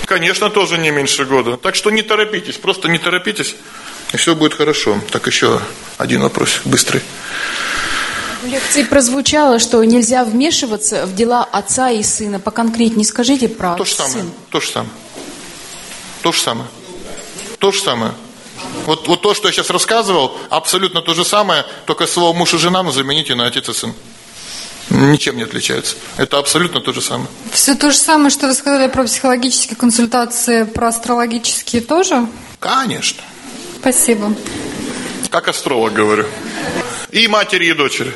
Конечно, тоже не меньше года. Так что не торопитесь, просто не торопитесь, и все будет хорошо. Так, еще один вопрос, быстрый. В лекции прозвучало, что нельзя вмешиваться в дела отца и сына. Поконкретнее скажите про То же самое, сына. то же самое. То же самое. То же самое. Вот то, что я сейчас рассказывал, абсолютно то же самое, только слово муж и жена, но замените на отец и сын. Ничем не отличается. Это абсолютно то же самое. Все то же самое, что вы сказали про психологические консультации, про астрологические тоже? Конечно. Спасибо. Как астролог говорю. И матери, и дочери.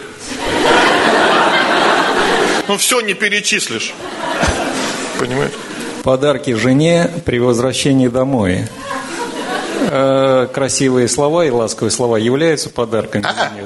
Ну все не перечислишь. Понимаете? Подарки жене при возвращении домой. Красивые слова и ласковые слова являются подарками? Нет?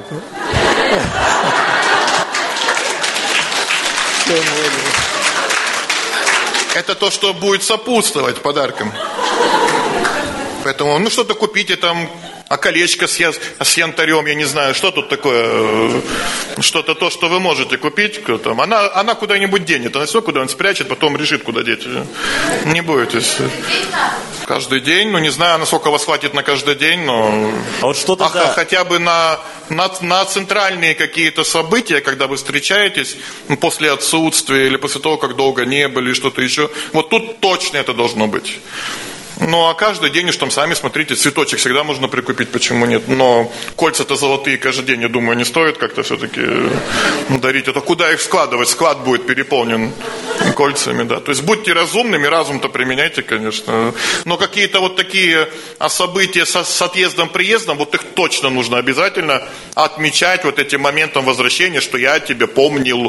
Это то, что будет сопутствовать подаркам. Поэтому, что-то купите там, колечко с янтарем, я не знаю, что тут такое, что-то то, что вы можете купить, там, она куда-нибудь денет, она все куда-нибудь спрячет, потом решит, куда деть. Не бойтесь. Каждый день, не знаю, насколько вас хватит на каждый день, но а вот что-то хотя бы на центральные какие-то события, когда вы встречаетесь после отсутствия или после того, как долго не были, что-то еще, вот тут точно это должно быть. Ну, а каждый день уж там сами смотрите, цветочек всегда можно прикупить, почему нет? Но кольца-то золотые каждый день, я думаю, не стоит как-то все-таки дарить. Это куда их складывать? Склад будет переполнен кольцами, да. То есть будьте разумными, разум-то применяйте, конечно. Но какие-то вот такие события с отъездом-приездом, вот их точно нужно обязательно отмечать вот этим моментом возвращения, что я тебя помнил.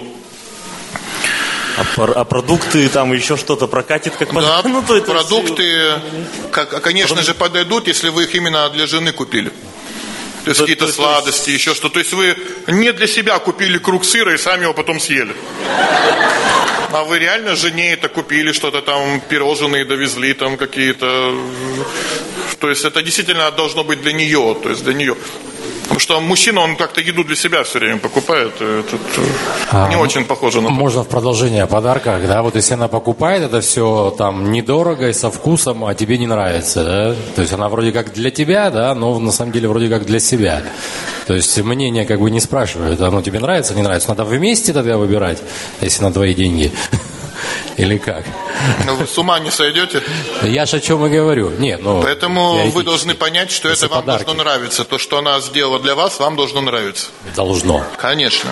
А продукты, там еще что-то прокатит как да, продукты, конечно же, подойдут, если вы их именно для жены купили. То есть какие-то сладости, еще что-то. То есть вы не для себя купили круг сыра и сами его потом съели. А вы реально жене это купили, что-то там, пирожные довезли, там какие-то. То есть это действительно должно быть для нее, то есть для нее. Потому что мужчина, он как-то еду для себя все время покупает. Это не очень похоже на то. Можно в продолжение о подарках, да? Вот если она покупает это все там недорого и со вкусом, а тебе не нравится, да? То есть она вроде как для тебя, да, но на самом деле вроде как для себя. То есть мнение как бы не спрашивают, оно тебе нравится, не нравится. Надо вместе тогда выбирать, если на твои деньги. Или как? Но вы с ума не сойдете? Я же о чем и говорю. Нет, поэтому вы должны понять, что это вам должно нравиться. То, что она сделала для вас, вам должно нравиться. Должно. Конечно.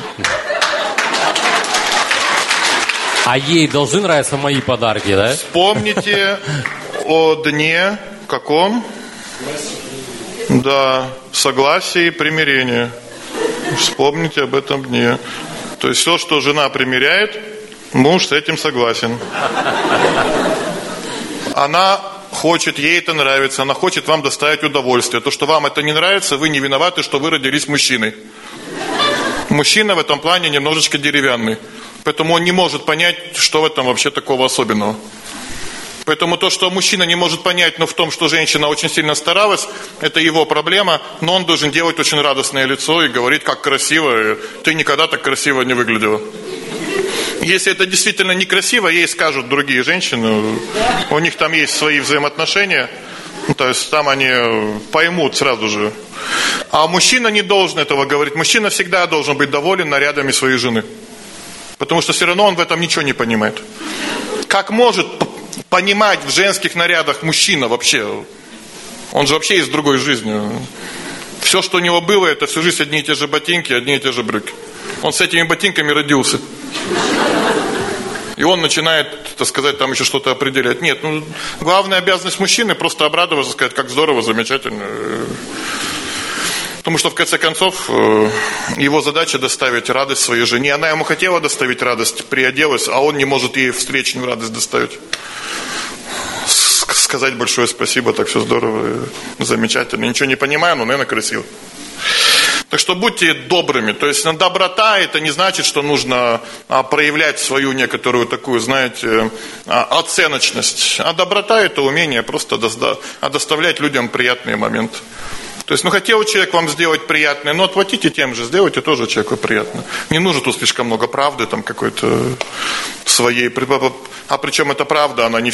А ей должны нравиться мои подарки, да? Вспомните о дне каком? Да, согласия и примирения. Вспомните об этом дне. То есть все, что жена примиряет, муж с этим согласен. Она хочет, ей это нравится, она хочет вам доставить удовольствие. То, что вам это не нравится, вы не виноваты, что вы родились мужчиной. Мужчина в этом плане немножечко деревянный. Поэтому он не может понять, что в этом вообще такого особенного. Поэтому то, что мужчина не может понять, но в том, что женщина очень сильно старалась, это его проблема, но он должен делать очень радостное лицо и говорить, как красиво, ты никогда так красиво не выглядела. Если это действительно некрасиво, ей скажут другие женщины, у них там есть свои взаимоотношения, то есть там они поймут сразу же. А мужчина не должен этого говорить, мужчина всегда должен быть доволен нарядами своей жены, потому что все равно он в этом ничего не понимает. Как может понимать в женских нарядах мужчина вообще? Он же вообще из другой жизни. Все, что у него было, это всю жизнь одни и те же ботинки, одни и те же брюки. Он с этими ботинками родился. И он начинает, так сказать, там еще что-то определять. Нет, главная обязанность мужчины просто обрадоваться, сказать, как здорово, замечательно. Потому что, в конце концов, его задача доставить радость своей жене. Она ему хотела доставить радость, приоделась, а он не может ей встречную радость доставить. Сказать большое спасибо, так все здорово, замечательно. Ничего не понимаю, но, наверное, красиво. Так что будьте добрыми. То есть доброта, это не значит, что нужно проявлять свою некоторую такую, знаете, оценочность. А доброта, это умение просто доставлять людям приятные моменты. То есть, хотел человек вам сделать приятное, но отплатите тем же, сделайте тоже человеку приятно. Не нужно тут слишком много правды, там какой-то своей. А причем эта правда, она не